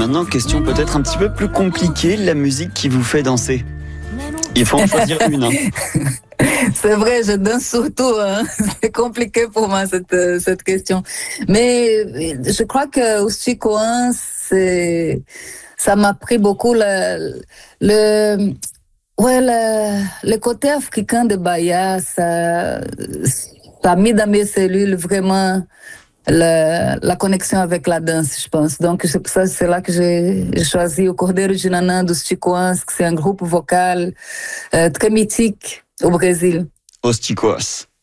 maintenant, question peut-être un petit peu plus compliquée, la musique qui vous fait danser. Il faut en choisir une. Hein. C'est vrai, je danse surtout. Hein. C'est compliqué pour moi cette question. Mais je crois que au Chicoan, ça m'a pris beaucoup le côté africain de Bahia. Ça a mis dans mes cellules vraiment la connexion avec la danse, je pense. Donc, c'est là que j'ai choisi o Cordeiro de Nanã dos Chicoans, que c'est un groupe vocal très mythique au Brésil. Os Chicoas.